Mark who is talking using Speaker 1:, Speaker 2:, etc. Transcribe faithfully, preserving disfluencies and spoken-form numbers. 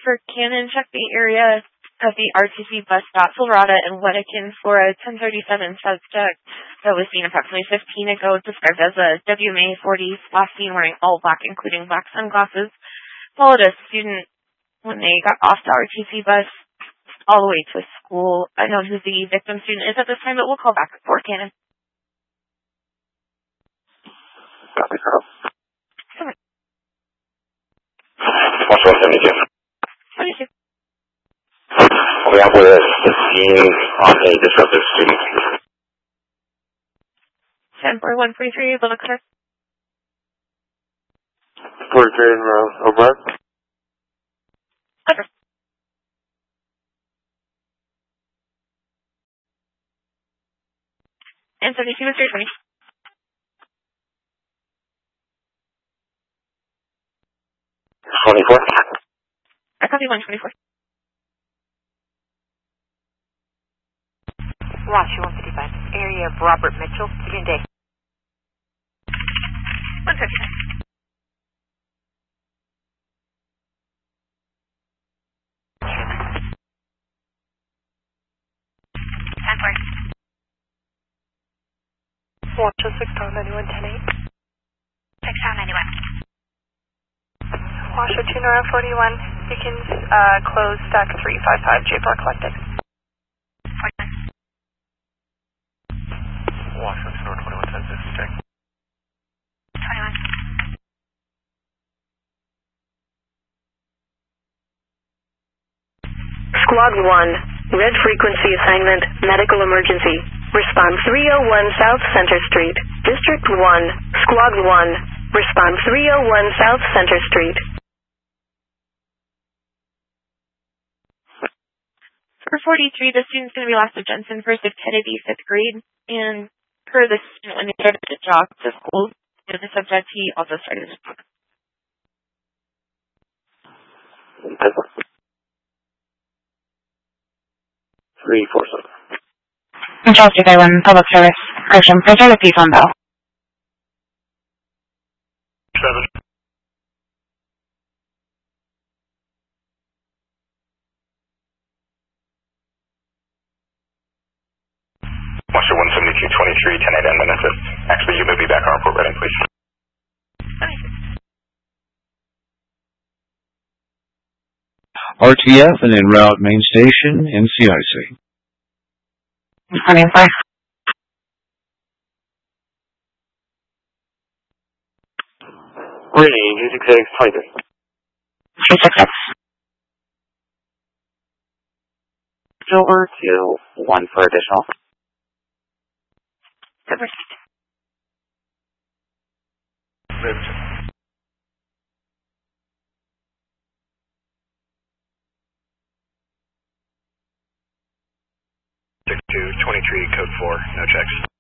Speaker 1: for Cannon, check the area of the R T C bus stop, Silverado and Wedekind for a ten thirty-seven suspect that was seen approximately fifteen ago, described as a W M A forty, last seen wearing all black, including black sunglasses. Followed a student when they got off the R T C bus all the way to school. I don't know who the victim student is at this time, but we'll call back for Cannon.
Speaker 2: Copy, Carl.
Speaker 1: Sorry.
Speaker 2: Watch one seventy-two.
Speaker 1: twenty-two.
Speaker 2: We have with us the scene on a disruptive student.
Speaker 1: ten forty-one forty-three, Little Car.
Speaker 2: forty-three in uh, O'Brien.
Speaker 1: Okay. And seventy-two is three twenty.
Speaker 2: twenty-four.
Speaker 1: I copy one twenty-four.
Speaker 3: Watch one fifty-five. Area of Robert Mitchell. Begin day.
Speaker 1: one fifty-five. ten four.
Speaker 3: Watch six town ninety-one ten eight.
Speaker 1: six town ninety-one.
Speaker 3: Watch two Nora forty-one. Beacons uh, close stack three five five. J four collected.
Speaker 1: forty-nine.
Speaker 2: Watch one Nora twenty-one ten six. Check.
Speaker 1: twenty-one.
Speaker 4: Squad one, red frequency assignment, medical emergency. Respond three oh one South Center Street. District one, Squad one, respond three oh one South Center Street.
Speaker 1: For forty-three, the student's going to be Lassa Jensen, first of Kennedy, fifth grade. And per the student, when they started to jog to school, you know, the subject, he also started to jog.
Speaker 2: three four seven.
Speaker 1: Chelsea Island Public Service. Gresham, pressure the piece on bell.
Speaker 2: seven. Watcher one seventy-two twenty-three, ten eight and assist. Actually, you may be back on report reading, please.
Speaker 5: R T F and en route main station, N C I C.
Speaker 1: twenty-four.
Speaker 2: Reading, G six six twenty-three.
Speaker 1: three six six.
Speaker 6: Over to one for additional.
Speaker 1: Super.
Speaker 2: six two twenty-three, code four, no checks.